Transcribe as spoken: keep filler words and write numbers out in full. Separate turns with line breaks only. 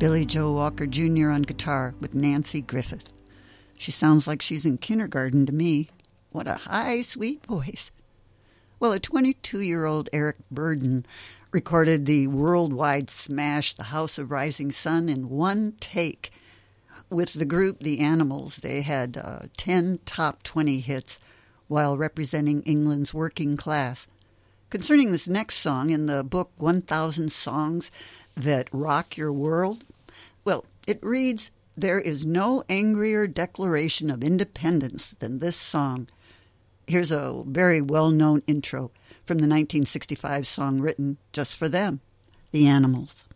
Billy Joe Walker Junior on guitar with Nancy Griffith. She sounds like she's in kindergarten to me. What a high, sweet voice. Well, a twenty-two-year-old Eric Burden recorded the worldwide smash The House of Rising Sun in one take. With the group The Animals, they had uh, ten top twenty hits while representing England's working class. Concerning this next song in the book one thousand Songs That Rock Your World, well, it reads, "There is no angrier declaration of independence than this song." Here's a very well-known intro from the nineteen sixty-five song written just for them, The Animals.